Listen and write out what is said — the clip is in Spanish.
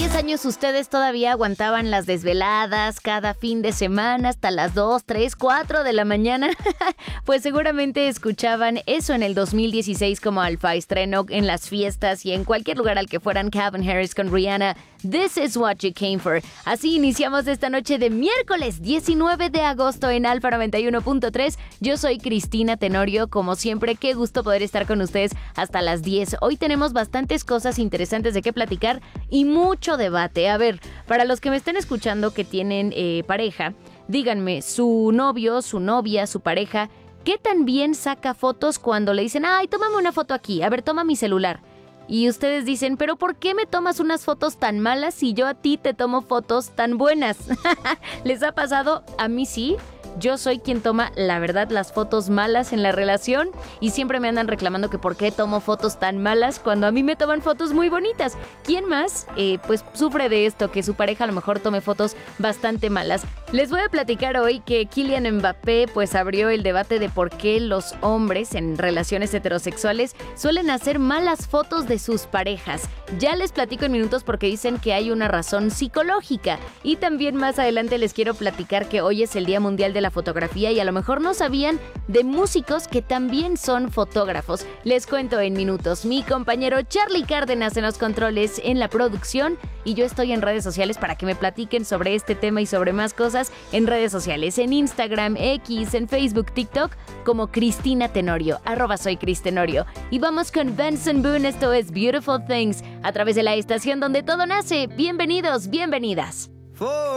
10 años ustedes todavía aguantaban las desveladas cada fin de semana hasta las 2, 3, 4 de la mañana. Pues seguramente escuchaban eso en el 2016 como Alfa estreno en las fiestas y en cualquier lugar al que fueran. Calvin Harris con Rihanna, This is what you came for. Así iniciamos esta noche de miércoles 19 de agosto en Alfa 91.3. Yo soy Cristina Tenorio, como siempre, qué gusto poder estar con ustedes hasta las 10. Hoy tenemos bastantes cosas interesantes de qué platicar y mucho debate. A ver, para los que me estén escuchando que tienen pareja, díganme, su novio, su novia, su pareja, ¿qué tan bien saca fotos cuando le dicen, ay, tómame una foto aquí, a ver, toma mi celular? Y ustedes dicen, ¿pero por qué me tomas unas fotos tan malas si yo a ti te tomo fotos tan buenas? ¿Les ha pasado? A mí sí. Yo soy quien toma, la verdad, las fotos malas en la relación y siempre me andan reclamando que por qué tomo fotos tan malas cuando a mí me toman fotos muy bonitas. ¿Quién más? Pues sufre de esto, que su pareja a lo mejor tome fotos bastante malas. Les voy a platicar hoy que Kylian Mbappé pues abrió el debate de por qué los hombres en relaciones heterosexuales suelen hacer malas fotos de sus parejas. Ya les platico en minutos porque dicen que hay una razón psicológica. Y también más adelante les quiero platicar que hoy es el Día Mundial de la Fotografía y a lo mejor no sabían de músicos que también son fotógrafos. Les cuento en minutos. Mi compañero Charlie Cárdenas en los controles, en la producción, y yo estoy en redes sociales para que me platiquen sobre este tema y sobre más cosas en redes sociales, en Instagram, X, en Facebook, TikTok, como Cristina Tenorio, @soy Cris Tenorio. Y vamos con Benson Boone, esto es Beautiful Things, a través de la estación donde todo nace. Bienvenidos, bienvenidas.